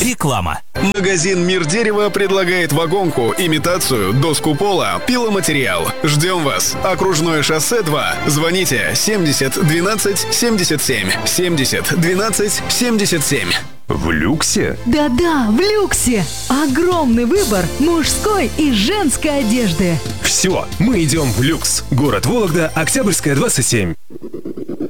Реклама. Магазин «Мир дерева» предлагает вагонку, имитацию, доску пола, пиломатериал. Ждем вас. Окружное шоссе 2. Звоните 70 12 77. 70 12 77. В люксе? Да-да, в люксе. Огромный выбор мужской и женской одежды. Все, мы идем в люкс. Город Вологда, Октябрьская, 27.